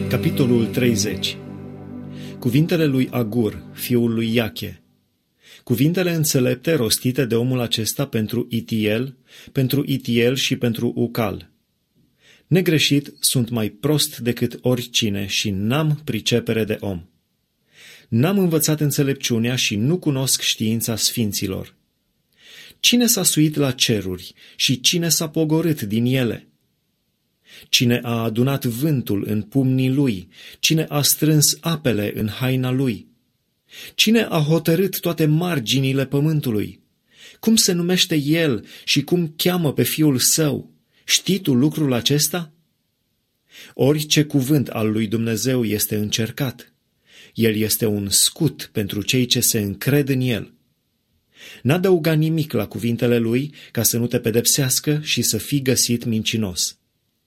Capitolul 30. Cuvintele lui Agur, fiul lui Iache. Cuvintele înțelepte rostite de omul acesta pentru Itiel și pentru Ucal. Negreșit, sunt mai prost decât oricine și n-am pricepere de om. N-am învățat înțelepciunea și nu cunosc știința sfinților. Cine s-a suit la ceruri și cine s-a pogorât din ele? Cine a adunat vântul în pumnii lui? Cine a strâns apele în haina lui? Cine a hotărât toate marginile pământului? Cum se numește el și cum cheamă pe fiul său? Știi tu lucrul acesta? Orice cuvânt al lui Dumnezeu este încercat. El este un scut pentru cei ce se încred în el. N-adăuga nimic la cuvintele lui ca să nu te pedepsească și să fii găsit mincinos.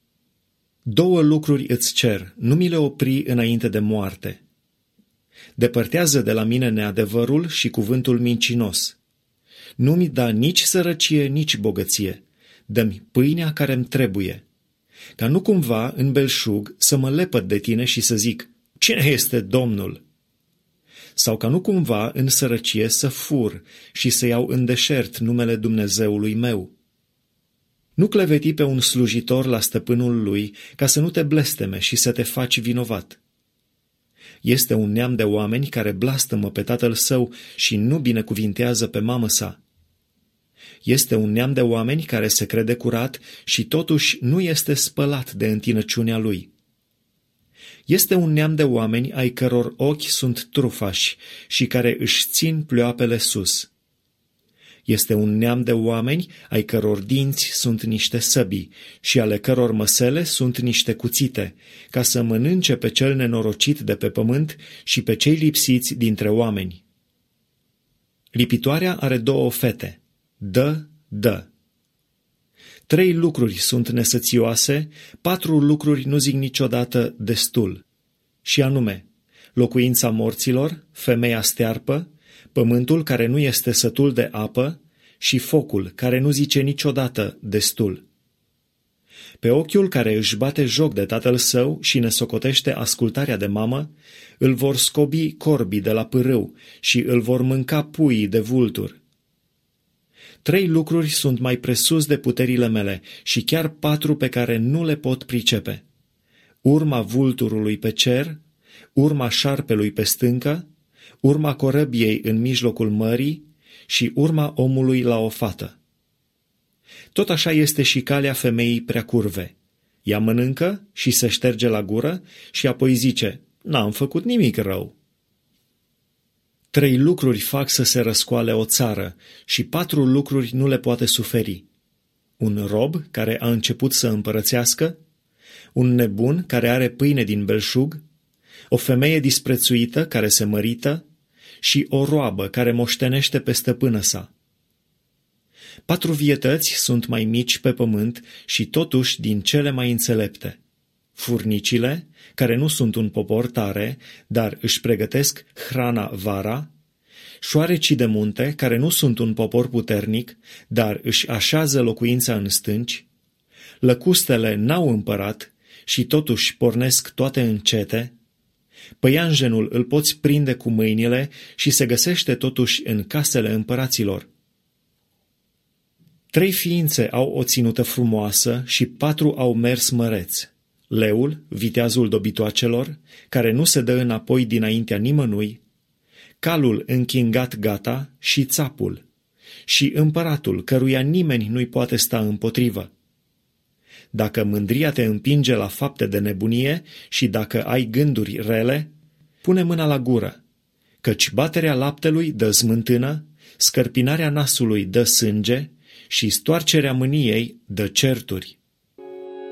2 lucruri îți cer, nu mi le opri înainte de moarte. Depărtează de la mine neadevărul și cuvântul mincinos. Nu mi da nici sărăcie, nici bogăție. Dă-mi pâinea care-mi trebuie. Ca nu cumva, în belșug, să mă lepăd de tine și să zic, cine este Domnul? Sau ca nu cumva, în sărăcie, să fur și să iau în deșert numele Dumnezeului meu. Nu cleveti pe un slujitor la stăpânul lui ca să nu te blesteme și să te faci vinovat. Este un neam de oameni care blastămă pe tatăl său și nu binecuvintează pe mamă sa. Este un neam de oameni care se crede curat și totuși nu este spălat de întinăciunea lui. Este un neam de oameni ai căror ochi sunt trufași și care își țin pleoapele sus. Este un neam de oameni ai căror dinți sunt niște săbii și ale căror măsele sunt niște cuțite, ca să mănânce pe cel nenorocit de pe pământ și pe cei lipsiți dintre oameni. Lipitoarea are 2 fete. Dă. 3 lucruri sunt nesățioase, 4 lucruri nu zic niciodată destul, și anume, locuința morților, femeia stearpă, pământul care nu este sătul de apă și focul care nu zice niciodată destul. Pe ochiul care își bate joc de tatăl său și ne socotește ascultarea de mamă, îl vor scobi corbii de la pârâu și îl vor mânca puii de vultur. 3 lucruri sunt mai presus de puterile mele și chiar 4 pe care nu le pot pricepe. Urma vulturului pe cer, urma șarpelui pe stâncă, urma corăbiei în mijlocul mării și urma omului la o fată. Tot așa este și calea femeii prea curve. Ea mănâncă și se șterge la gură și apoi zice, n-am făcut nimic rău. 3 lucruri fac să se răscoale o țară și 4 lucruri nu le poate suferi. Un rob care a început să împărățească, un nebun care are pâine din belșug, o femeie disprețuită care se mărită și o roabă care moștenește pe stăpână sa. 4 vietăți sunt mai mici pe pământ și totuși din cele mai înțelepte. Furnicile, care nu sunt un popor tare, dar își pregătesc hrana vara, șoarecii de munte, care nu sunt un popor puternic, dar își așează locuința în stânci, lăcustele n-au împărat și totuși pornesc toate încete, păianjenul îl poți prinde cu mâinile și se găsește totuși în casele împăraților. 3 ființe au o ținută frumoasă și 4 au mers măreți. Leul, viteazul dobitoacelor, care nu se dă înapoi dinaintea nimănui, calul închingat gata și țapul, și împăratul, căruia nimeni nu-i poate sta împotrivă. Dacă mândria te împinge la fapte de nebunie și dacă ai gânduri rele, pune mâna la gură, căci baterea laptelui dă smântână, scărpinarea nasului dă sânge și stoarcerea mâniei dă certuri.